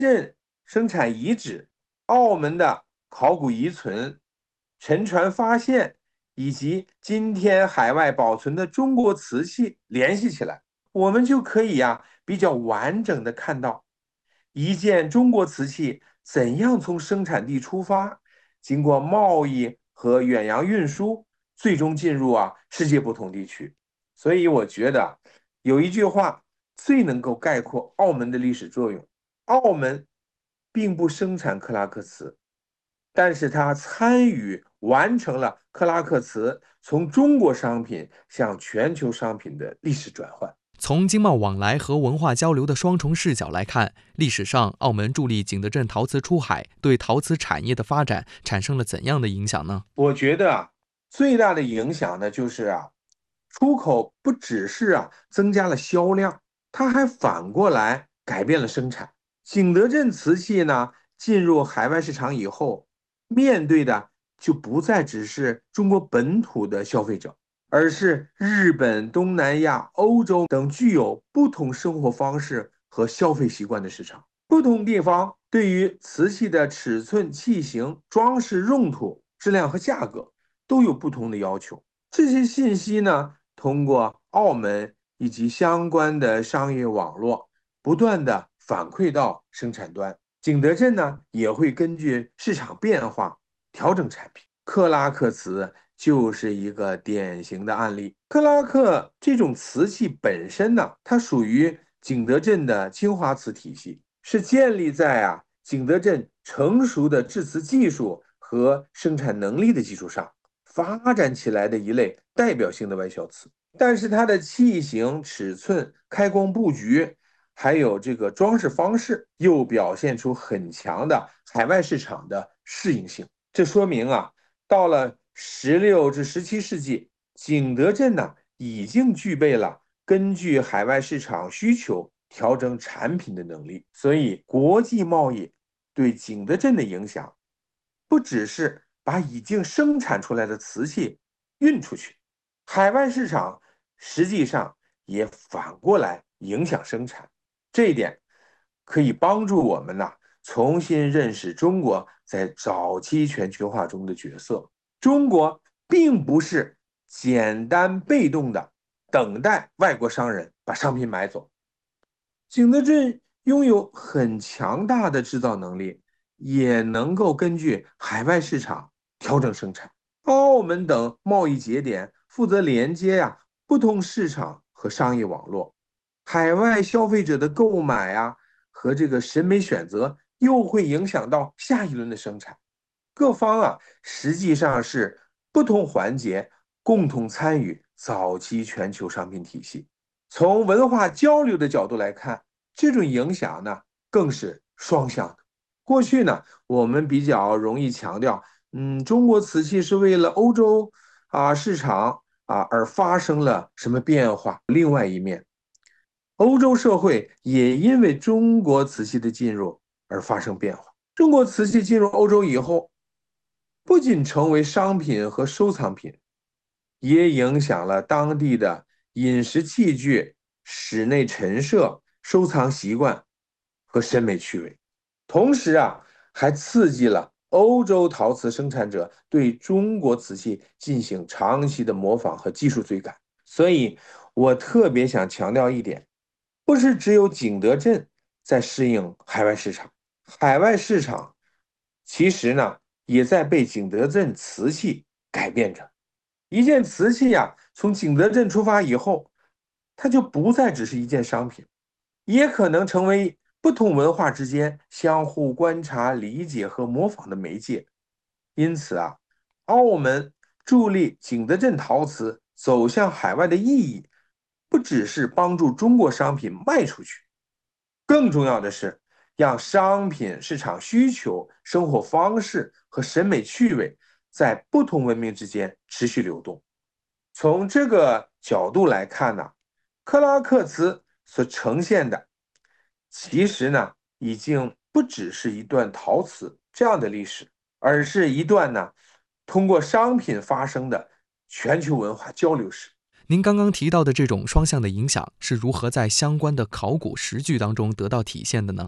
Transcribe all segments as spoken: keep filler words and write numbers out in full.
镇生产遗址、澳门的考古遗存、沉船发现以及今天海外保存的中国瓷器联系起来，我们就可以呀、啊、比较完整的看到一件中国瓷器怎样从生产地出发，经过贸易和远洋运输，最终进入啊世界不同地区。所以我觉得有一句话最能够概括澳门的历史作用：澳门并不生产克拉克瓷，但是它参与完成了克拉克瓷从中国商品向全球商品的历史转换。 从经贸往来和文化交流的双重视角来看，历史上澳门助力景德镇陶瓷出海，对陶瓷产业的发展产生了怎样的影响呢？ 我觉得啊，最大的影响呢，就是啊，出口不只是啊增加了销量，它还反过来改变了生产。景德镇瓷器呢，进入海外市场以后，面对的就不再只是中国本土的消费者，而是日本、东南亚、欧洲等具有不同生活方式和消费习惯的市场。不同地方对于瓷器的尺寸、器型、装饰用途、质量和价格都有不同的要求。这些信息呢，通过澳门以及相关的商业网络，不断的反馈到生产端。景德镇呢，也会根据市场变化调整产品。克拉克瓷就是一个典型的案例。克拉克这种瓷器本身呢，它属于景德镇的青花瓷体系，是建立在啊景德镇成熟的制瓷技术和生产能力的基础上发展起来的一类代表性的外销瓷。但是它的器型、尺寸、开光布局，还有这个装饰方式，又表现出很强的海外市场的适应性。这说明啊，到了十六至十七世纪，景德镇呢已经具备了根据海外市场需求调整产品的能力。所以，国际贸易对景德镇的影响，不只是把已经生产出来的瓷器运出去，海外市场实际上也反过来影响生产。这一点可以帮助我们呐、重新认识中国在早期全球化中的角色。中国并不是简单被动的等待外国商人把商品买走。景德镇拥有很强大的制造能力，也能够根据海外市场调整生产。澳门等贸易节点负责连接呀、啊、不同市场和商业网络，海外消费者的购买啊和这个审美选择又会影响到下一轮的生产。各方啊实际上是不同环节共同参与早期全球商品体系。从文化交流的角度来看，这种影响呢更是双向的。过去呢，我们比较容易强调，嗯，中国瓷器是为了欧洲啊市场啊而发生了什么变化。另外一面，欧洲社会也因为中国瓷器的进入而发生变化。中国瓷器进入欧洲以后，不仅成为商品和收藏品，也影响了当地的饮食器具、室内陈设、收藏习惯和审美趣味。同时啊，还刺激了欧洲陶瓷生产者对中国瓷器进行长期的模仿和技术追赶。所以，我特别想强调一点，不是只有景德镇在适应海外市场，海外市场其实呢也在被景德镇瓷器改变着。一件瓷器呀、啊从景德镇出发以后，它就不再只是一件商品，也可能成为不同文化之间相互观察、理解和模仿的媒介。因此啊，澳门助力景德镇陶瓷走向海外的意义，不只是帮助中国商品卖出去，更重要的是让商品市场需求、生活方式和审美趣味在不同文明之间持续流动。从这个角度来看呢，克拉克茨所呈现的，其实呢，已经不只是一段陶瓷这样的历史，而是一段呢，通过商品发生的全球文化交流史。 您刚刚提到的这种双向的影响是如何在相关的考古实据当中得到体现的呢？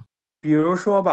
比如说吧。